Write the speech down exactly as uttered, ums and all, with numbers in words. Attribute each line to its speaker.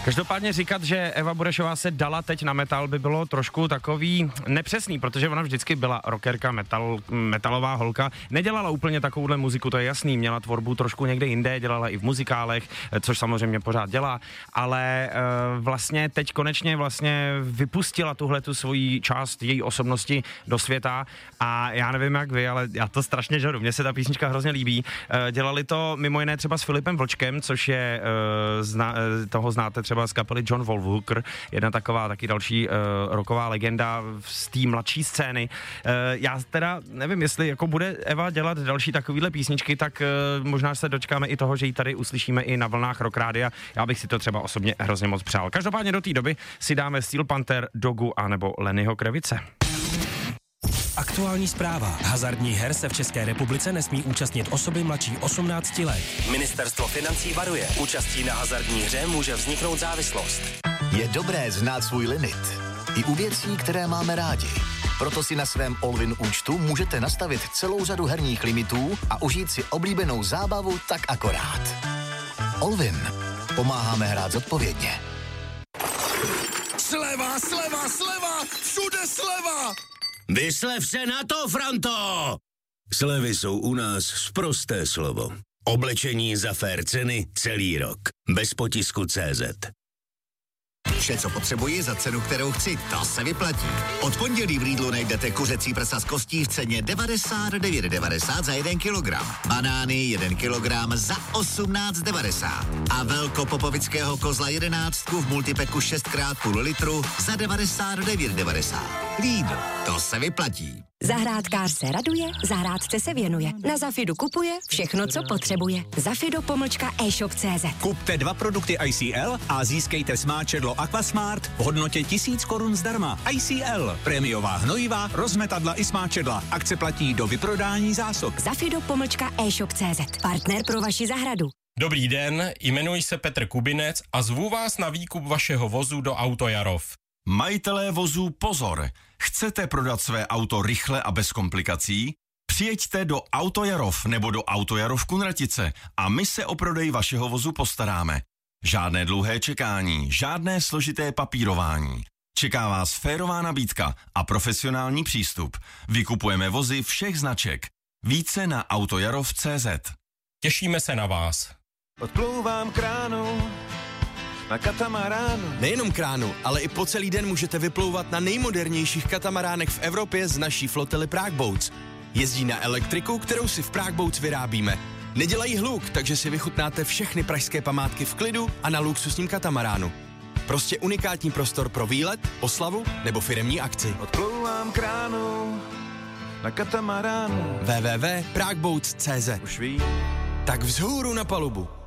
Speaker 1: Každopádně říkat, že Eva Burešová se dala teď na metal, by bylo trošku takový nepřesný, protože ona vždycky byla rockerka, metal, metalová holka. Nedělala úplně takovouhle muziku, to je jasný, měla tvorbu trošku někde jinde, dělala i v muzikálech, což samozřejmě pořád dělá, ale e, vlastně teď konečně vlastně vypustila tuhle tu svoji část její osobnosti do světa a já nevím jak vy, ale já to strašně žadu, mně se ta písnička hrozně líbí. E, dělali to mimo jiné třeba s Filipem Vlčkem, což je, e, zna, e, toho znáte třeba z kapely John Wolfhooker, jedna taková taky další uh, rocková legenda z té mladší scény. Uh, já teda nevím, jestli jako bude Eva dělat další takovýhle písničky, tak uh, možná se dočkáme i toho, že ji tady uslyšíme i na vlnách Rock Rádia. Já bych si to třeba osobně hrozně moc přál. Každopádně do té doby si dáme Steel Panther, Dogu a nebo Lennyho Kravice.
Speaker 2: Aktuální zpráva. Hazardních her se v České republice nesmí účastnit osoby mladší osmnácti let. Ministerstvo financí varuje. Účastí na hazardní hře může vzniknout závislost.
Speaker 3: Je dobré znát svůj limit. I u věcí, které máme rádi. Proto si na svém Allwyn účtu můžete nastavit celou řadu herních limitů a užít si oblíbenou zábavu tak akorát. Allwyn. Pomáháme hrát zodpovědně.
Speaker 4: Sleva, sleva, sleva! Všude sleva!
Speaker 5: Vyslev se na to, Franto! Slevy jsou u nás sprosté slovo. Oblečení za fér ceny celý rok. Bez potisku tečka cé zet.
Speaker 4: Vše, co potřebuji za cenu, kterou chci, to se vyplatí. Od pondělí v Lidlu najdete kuřecí prsa z kostí v ceně devadesát devět devadesát za jeden kilogram. Banány jeden kilogram za osmnáct devadesát. A velkopopovického kozla jedenáctku v multipeku šest krát půl litru za devadesát devět devadesát. Lidl, to se vyplatí.
Speaker 6: Zahrádkář se raduje, zahrádce se věnuje. Na Zafidu kupuje všechno, co potřebuje. Zafido pomlčka e-shop tečka cé zet.
Speaker 7: Kupte dva produkty I C L a získejte smáčedlo Aquasmart v hodnotě tisíc korun zdarma. I C L, prémiová hnojiva, rozmetadla i smáčedla. Akce platí do vyprodání zásob.
Speaker 6: Zafido pomlčka e-shop tečka cé zet. Partner pro vaši zahradu.
Speaker 8: Dobrý den, jmenuji se Petr Kubinec a zvu vás na výkup vašeho vozu do Auto Jarov.
Speaker 9: Majitelé vozů pozor! Chcete prodat své auto rychle a bez komplikací? Přijeďte do Auto Jarov nebo do Auto Jarov Kunratice a my se o prodej vašeho vozu postaráme. Žádné dlouhé čekání, žádné složité papírování. Čeká vás férová nabídka a profesionální přístup. Vykupujeme vozy všech značek. Více na autojarov tečka cé zet.
Speaker 8: Těšíme se na vás.
Speaker 10: Odplouvám kránu na katamaránu.
Speaker 11: Nejenom kránu, ale i po celý den můžete vyplouvat na nejmodernějších katamaránech v Evropě z naší flotily Prague Boats. Jezdí na elektriku, kterou si v Prague Boats vyrábíme. Nedělají hluk, takže si vychutnáte všechny pražské památky v klidu a na luxusním katamaránu. Prostě unikátní prostor pro výlet, oslavu nebo firemní akci.
Speaker 10: Odplouvám kránu na katamaránu.
Speaker 11: w w w tečka prague boats tečka cé zet.
Speaker 10: Už ví.
Speaker 11: Tak vzhůru na palubu.